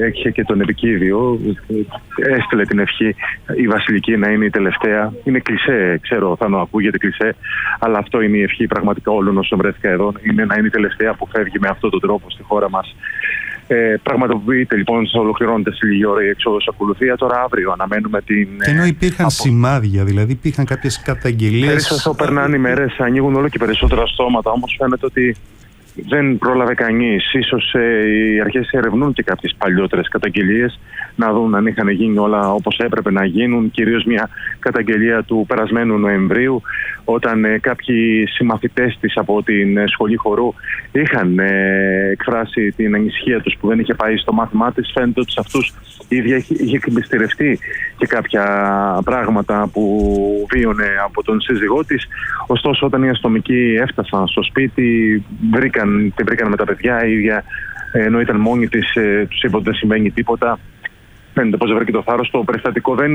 έχει και τον επικίδιο. Έστειλε την ευχή η Βασιλική να είναι η τελευταία. Είναι κλισέ, ξέρω, θα ακούγεται κλισέ, αλλά αυτό είναι η ευχή πραγματικά όλων όσων βρέθηκα εδώ. Είναι να είναι η τελευταία που φεύγει με αυτόν τον τρόπο στη χώρα μας. Πραγματοποιείται λοιπόν, ολοκληρώνεται σε λίγη ώρα η εξόδος ακολουθία. Τώρα αύριο αναμένουμε την. Και ενώ υπήρχαν σημάδια, δηλαδή υπήρχαν κάποιες καταγγελίες. Όσο περνάνε οι μέρες, ανοίγουν όλο και περισσότερα στόματα. Όμως φαίνεται ότι δεν πρόλαβε κανείς. Ίσως οι αρχές ερευνούν και κάποιες παλιότερες καταγγελίες, να δουν αν είχαν γίνει όλα όπως έπρεπε να γίνουν. Κυρίως μια καταγγελία του περασμένου Νοεμβρίου, όταν κάποιοι συμμαθητές της από την σχολή χορού είχαν εκφράσει την ανησυχία τους που δεν είχε πάει στο μάθημά της. Φαίνεται ότι σε αυτούς η ίδια είχε εκμυστηρευτεί και κάποια πράγματα που βίωνε από τον σύζυγό της. Ωστόσο, όταν οι αστυνομικοί έφτασαν στο σπίτι, την βρήκαν με τα παιδιά. Η ίδια, ενώ ήταν μόνη της, τους είπε ότι δεν συμβαίνει τίποτα. Φαίνεται πως βρήκε το θάρρος. Το περιστατικό δεν,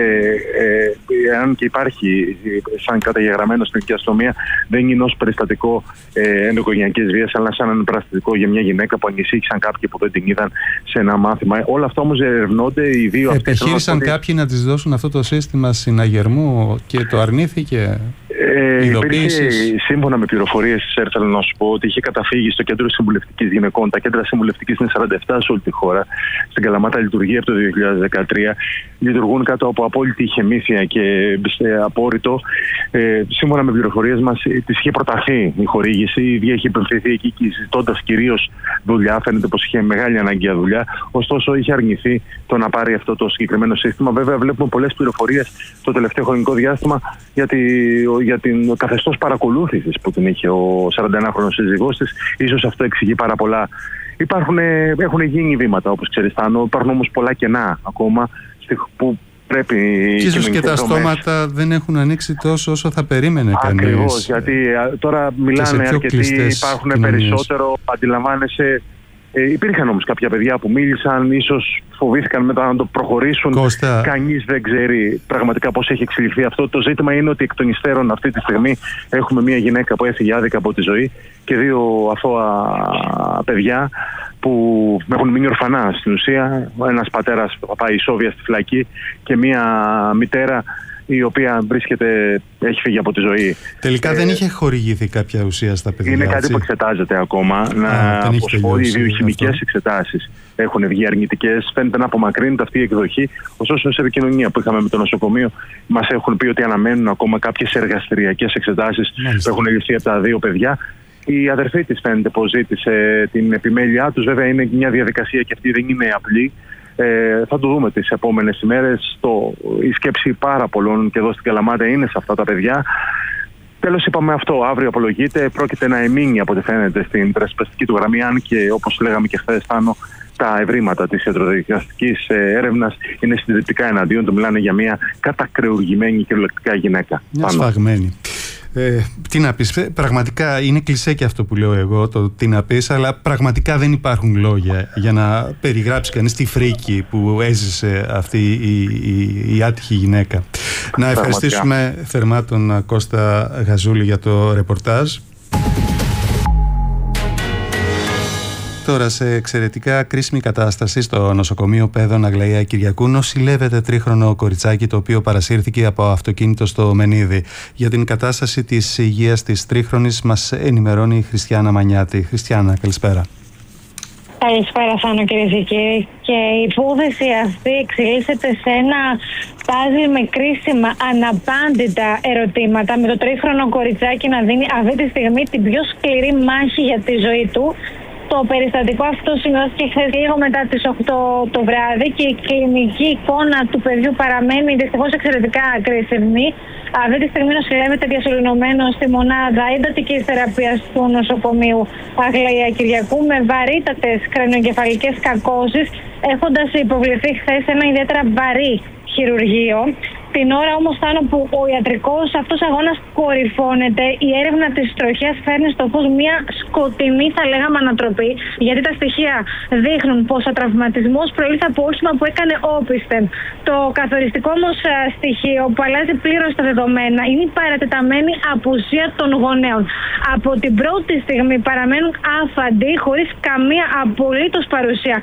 αν και υπάρχει σαν καταγεγραμμένο στην ελληνική αστυνομία, δεν είναι ως περιστατικό ενδοοικογενειακής βίας, αλλά σαν ένα περιστατικό για μια γυναίκα που ανησύχησαν κάποιοι που δεν την είδαν σε ένα μάθημα. Όλα αυτά όμως ερευνώνται. Οι δύο αυτοί. Επιχείρησαν κάποιοι να της δώσουν αυτό το σύστημα συναγερμού και το αρνήθηκε. Υπήρχε, σύμφωνα με πληροφορίες, θέλω να σου πω ότι είχε καταφύγει στο κέντρο συμβουλευτικής γυναικών. Τα κέντρα συμβουλευτικής είναι 47 σε όλη τη χώρα. Στην Καλαμάτα λειτουργεί από το 2013. Λειτουργούν κάτω από απόλυτη ηχεμήθεια και απόρριτο. Σύμφωνα με πληροφορίες μας, της είχε προταθεί η χορήγηση. Η ίδια είχε υπευθυνθεί εκεί, ζητώντας κυρίως δουλειά. Φαίνεται πως είχε μεγάλη ανάγκη για δουλειά. Ωστόσο, είχε αρνηθεί το να πάρει αυτό το συγκεκριμένο σύστημα. Βέβαια, βλέπουμε πολλές πληροφορίες το τελευταίο χρονικό διάστημα για την καθεστώς παρακολούθησης που την είχε ο 41χρονος σύζυγός της. Ίσως αυτό εξηγεί πάρα πολλά. Έχουν γίνει βήματα, όπως ξέρεις, Τάνο. Υπάρχουν όμως πολλά κενά ακόμα που πρέπει. Και ίσως και τα στόματα δεν έχουν ανοίξει τόσο όσο θα περίμενε κανείς. Ακριβώς, γιατί τώρα μιλάνε αρκετοί, υπάρχουν περισσότερο, αντιλαμβάνεσαι. Υπήρχαν όμως κάποια παιδιά που μίλησαν, ίσως φοβήθηκαν μετά να το προχωρήσουν. Κώστα. Κανείς δεν ξέρει πραγματικά πώς έχει εξελιχθεί αυτό. Το ζήτημα είναι ότι εκ των υστέρων αυτή τη στιγμή έχουμε μια γυναίκα που έφυγε άδικα από τη ζωή και δύο αθώα παιδιά που έχουν μείνει ορφανά στην ουσία. Ένας πατέρας που πάει ισόβια στη φυλακή και μια μητέρα η οποία έχει φύγει από τη ζωή. Τελικά δεν είχε χορηγηθεί κάποια ουσία στα παιδιά. Είναι κάτι που εξετάζεται ακόμα. Οι βιοχημικές εξετάσεις έχουν βγει αρνητικές. Φαίνεται να απομακρύνεται αυτή η εκδοχή. Ωστόσο, σε επικοινωνία που είχαμε με το νοσοκομείο, μας έχουν πει ότι αναμένουν ακόμα κάποιες εργαστηριακές εξετάσεις που έχουν ληφθεί από τα δύο παιδιά. Η αδερφή της φαίνεται πως ζήτησε την επιμέλειά τους. Βέβαια, είναι μια διαδικασία και αυτή δεν είναι απλή. Θα το δούμε τις επόμενες ημέρες. Η σκέψη πάρα πολλών και εδώ στην Καλαμάτα είναι σε αυτά τα παιδιά. Τέλος, είπαμε αυτό. Αύριο απολογείται. Πρόκειται να εμείνει από ό,τι φαίνεται στην περασπιστική του γραμμή. Αν και, όπως λέγαμε και χθες, Τάνο, τα ευρήματα της ιατροδικαστικής έρευνας είναι συντηρητικά εναντίον του. Μιλάνε για μια κατακρεουργημένη κυριολεκτικά γυναίκα. Μια σφαγμένη. Τι να πεις, πραγματικά είναι κλισέ και αυτό που λέω εγώ, το τι να πεις, αλλά πραγματικά δεν υπάρχουν λόγια για να περιγράψει κανείς τη φρίκη που έζησε αυτή η άτυχη γυναίκα. Να ευχαριστήσουμε θερμά τον Κώστα Γαζούλη για το ρεπορτάζ. Τώρα, σε εξαιρετικά κρίσιμη κατάσταση στο νοσοκομείο Παιδών Αγλαία Κυριακού νοσηλεύεται τρίχρονο κοριτσάκι το οποίο παρασύρθηκε από αυτοκίνητο στο Μενίδη. Για την κατάσταση της υγείας της τρίχρονης μας ενημερώνει η Χριστιάνα Μανιάτη. Χριστιάνα, καλησπέρα. Καλησπέρα, Θάνο, κυρίες και κύριοι. Και η υπόθεση αυτή εξελίσσεται σε ένα πάζλ με κρίσιμα αναπάντητα ερωτήματα, με το τρίχρονο κοριτσάκι να δίνει αυτή τη στιγμή την πιο σκληρή μάχη για τη ζωή του. Το περιστατικό αυτό σημειώθηκε χθες λίγο μετά τις 8 το βράδυ και η κλινική εικόνα του παιδιού παραμένει δυστυχώς εξαιρετικά κρίσιμη. Αυτή τη στιγμή νοσηλεύεται διασωληνωμένο στη μονάδα εντατικής θεραπείας του νοσοκομείου Αγλαία Κυριακού με βαρύτατες κρανιογκεφαλικές κακώσεις, έχοντας υποβληθεί χθες ένα ιδιαίτερα βαρύ χειρουργείο. Την ώρα όμως, Θάνο, που ο ιατρικός αυτός αγώνας κορυφώνεται, η έρευνα της τροχιάς φέρνει στο φως μια σκοτεινή, θα λέγαμε, ανατροπή, γιατί τα στοιχεία δείχνουν πως ο τραυματισμός προήλθε από όχημα που έκανε όπισθεν. Το καθοριστικό όμως στοιχείο που αλλάζει πλήρως τα δεδομένα είναι η παρατεταμένη απουσία των γονέων. Από την πρώτη στιγμή παραμένουν άφαντοι, χωρίς καμία απολύτως παρουσία